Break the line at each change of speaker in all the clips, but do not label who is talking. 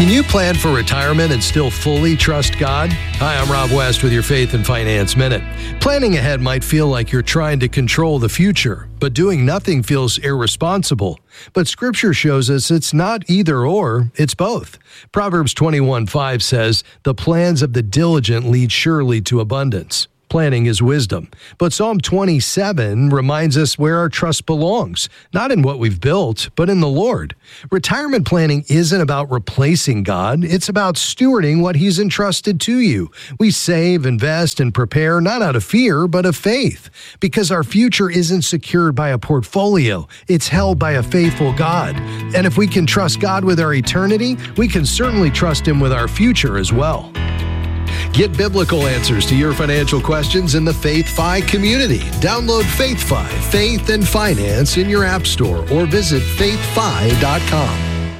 Can you plan for retirement and still fully trust God? Hi, I'm Rob West with your Faith and Finance Minute. Planning ahead might feel like you're trying to control the future, but doing nothing feels irresponsible. But Scripture shows us it's not either or, it's both. Proverbs 21:5 says, "The plans of the diligent lead surely to abundance." Planning is wisdom. But Psalm 27 reminds us where our trust belongs, not in what we've built, but in the Lord. Retirement planning isn't about replacing God. It's about stewarding what He's entrusted to you. We save, invest, and prepare not out of fear, but of faith. Because our future isn't secured by a portfolio. It's held by a faithful God. And if we can trust God with our eternity, we can certainly trust Him with our future as well. Get biblical answers to your financial questions in the Faith Fi community. Download Faith Fi, Faith and Finance in your app store or visit faithfi.com.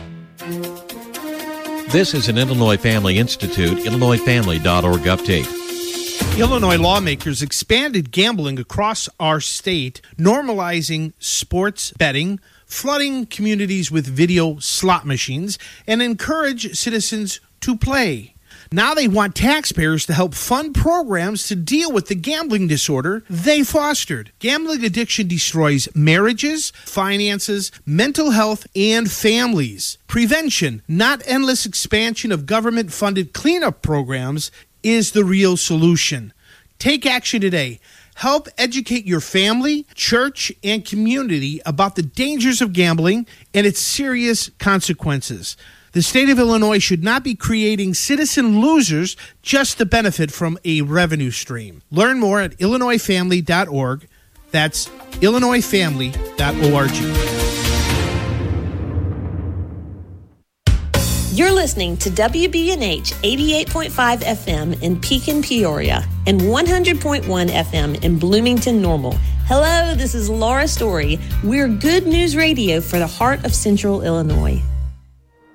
This is an Illinois Family Institute, IllinoisFamily.org update.
Illinois lawmakers expanded gambling across our state, normalizing sports betting, flooding communities with video slot machines, and encourage citizens to play. Now they want taxpayers to help fund programs to deal with the gambling disorder they fostered. Gambling addiction destroys marriages, finances, mental health, and families. Prevention, not endless expansion of government-funded cleanup programs, is the real solution. Take action today. Help educate your family, church, and community about the dangers of gambling and its serious consequences. The state of Illinois should not be creating citizen losers just to benefit from a revenue stream. Learn more at IllinoisFamily.org. That's IllinoisFamily.org.
You're listening to WBNH 88.5 FM in Pekin, Peoria, and 100.1 FM in Bloomington, Normal. Hello, this is Laura Story. We're Good News Radio for the heart of Central Illinois.